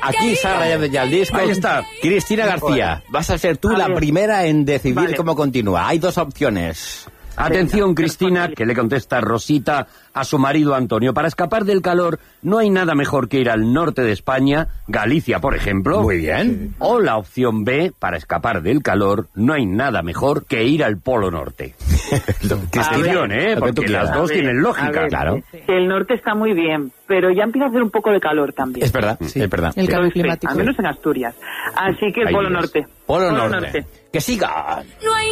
aquí Sara Yaldis. Ahí está. Cristina García, vas a ser tú la primera en decidir cómo continúa. Hay dos opciones. Atención, Cristina, que le contesta Rosita a su marido Antonio. Para escapar del calor no hay nada mejor que ir al norte de España, Galicia, por ejemplo. Muy bien. O la opción B, para escapar del calor no hay nada mejor que ir al Polo Norte. Atención, porque las dos tienen lógica. Claro. El norte está muy bien, pero ya empieza a hacer un poco de calor también. Es verdad, es verdad. El cambio climático. Al menos en Asturias. Así que el Polo Norte. Polo Norte. Que siga.